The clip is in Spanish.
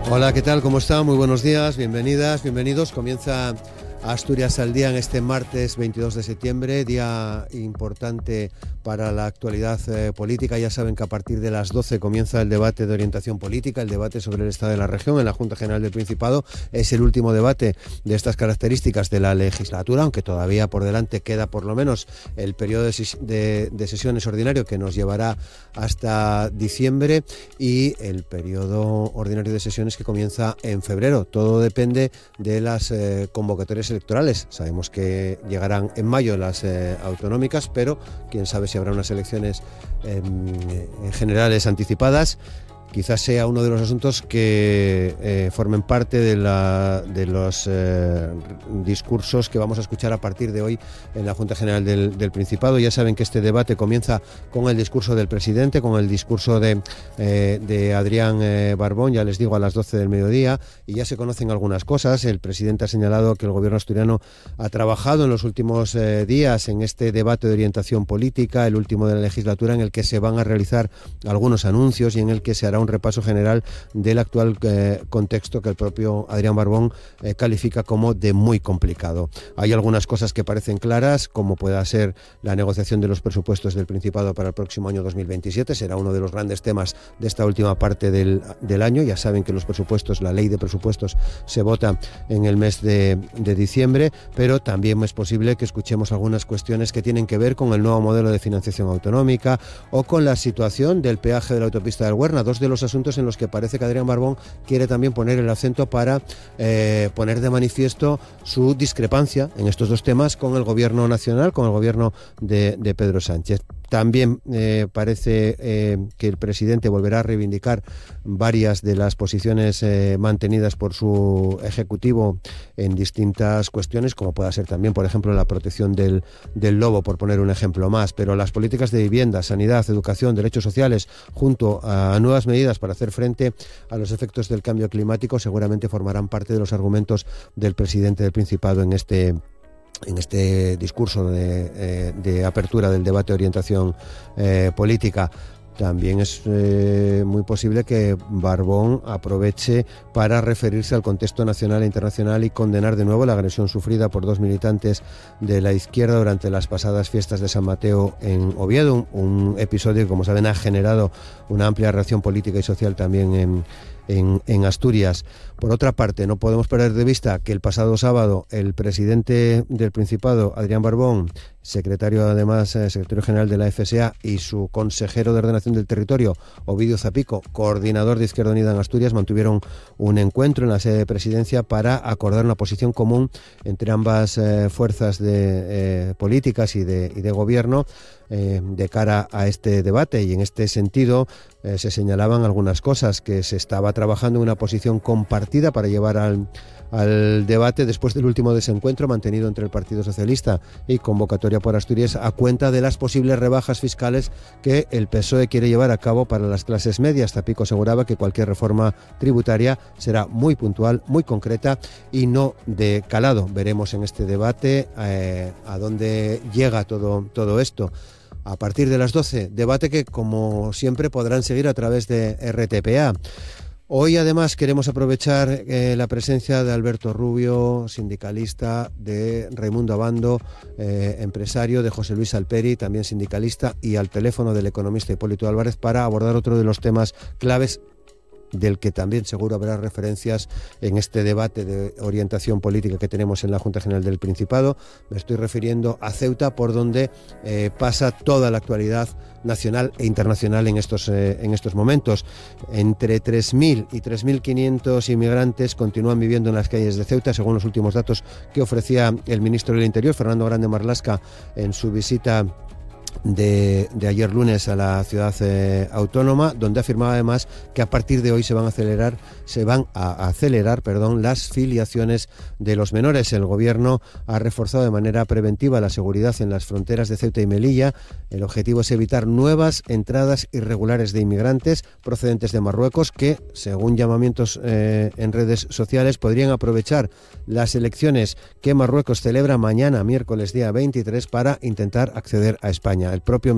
Hola, ¿qué tal? ¿Cómo está? Muy buenos días, bienvenidas, bienvenidos. Comienza Asturias al Día en este martes 22 de septiembre, día importante para la actualidad política. Ya saben que a partir de las 12 comienza el debate de orientación política, el debate sobre el estado de la región en la Junta General del Principado. Es el último debate de estas características de la legislatura, aunque todavía por delante queda por lo menos el periodo de sesiones ordinario que nos llevará hasta diciembre y el periodo ordinario de sesiones que comienza en febrero. Todo depende de las convocatorias electorales. Sabemos que llegarán en mayo las autonómicas, pero quién sabe si habrá unas elecciones generales anticipadas. Quizás sea uno de los asuntos que formen parte de los discursos que vamos a escuchar a partir de hoy en la Junta General del Principado. Ya saben que este debate comienza con el discurso del presidente, con el discurso de Adrián Barbón, ya les digo, a las 12 del mediodía, y ya se conocen algunas cosas. El presidente ha señalado que el gobierno asturiano ha trabajado en los últimos días en este debate de orientación política, el último de la legislatura, en el que se van a realizar algunos anuncios y en el que se hará un repaso general del actual contexto que el propio Adrián Barbón califica como de muy complicado. Hay algunas cosas que parecen claras, como pueda ser la negociación de los presupuestos del Principado para el próximo año 2027. Será uno de los grandes temas de esta última parte del año. Ya saben que los presupuestos, la ley de presupuestos, se vota en el mes de diciembre, pero también es posible que escuchemos algunas cuestiones que tienen que ver con el nuevo modelo de financiación autonómica o con la situación del peaje de la autopista del Huerna, dos de los asuntos en los que parece que Adrián Barbón quiere también poner el acento para poner de manifiesto su discrepancia en estos dos temas con el gobierno nacional, con el gobierno de Pedro Sánchez. También parece que el presidente volverá a reivindicar varias de las posiciones mantenidas por su ejecutivo en distintas cuestiones, como pueda ser también, por ejemplo, la protección del lobo, por poner un ejemplo más. Pero las políticas de vivienda, sanidad, educación, derechos sociales, junto a nuevas medidas para hacer frente a los efectos del cambio climático, seguramente formarán parte de los argumentos del presidente del Principado en este discurso de apertura del debate de orientación política. También es muy posible que Barbón aproveche para referirse al contexto nacional e internacional y condenar de nuevo la agresión sufrida por dos militantes de la izquierda durante las pasadas fiestas de San Mateo en Oviedo, un episodio que, como saben, ha generado una amplia reacción política y social también en Asturias. Por otra parte, no podemos perder de vista que el pasado sábado el presidente del Principado, Adrián Barbón, secretario general de la FSA, y su consejero de Ordenación del Territorio, Ovidio Zapico, coordinador de Izquierda Unida en Asturias, mantuvieron un encuentro en la sede de Presidencia para acordar una posición común entre ambas fuerzas políticas y de gobierno de cara a este debate, y en este sentido se señalaban algunas cosas: que se estaba trabajando en una posición compartida para llevar al debate después del último desencuentro mantenido entre el Partido Socialista y Convocatoria por Asturias, a cuenta de las posibles rebajas fiscales que el PSOE quiere llevar a cabo para las clases medias. Zapico aseguraba que cualquier reforma tributaria será muy puntual, muy concreta y no de calado. Veremos en este debate a dónde llega todo esto. A partir de las 12, debate que, como siempre, podrán seguir a través de RTPA. Hoy, además, queremos aprovechar la presencia de Alberto Rubio, sindicalista, de Raimundo Abando, empresario, de José Luis Alperi, también sindicalista, y al teléfono del economista Hipólito Álvarez, para abordar otro de los temas claves del que también seguro habrá referencias en este debate de orientación política que tenemos en la Junta General del Principado. Me estoy refiriendo a Ceuta, por donde pasa toda la actualidad nacional e internacional en estos momentos. Entre 3.000 y 3.500 inmigrantes continúan viviendo en las calles de Ceuta, según los últimos datos que ofrecía el ministro del Interior, Fernando Grande Marlaska, en su visita de ayer lunes a la ciudad autónoma, donde afirmaba además que a partir de hoy se van a acelerar las filiaciones de los menores. El gobierno ha reforzado de manera preventiva la seguridad en las fronteras de Ceuta y Melilla. El objetivo es evitar nuevas entradas irregulares de inmigrantes procedentes de Marruecos que, según llamamientos en redes sociales, podrían aprovechar las elecciones que Marruecos celebra mañana, miércoles día 23, para intentar acceder a España. El propio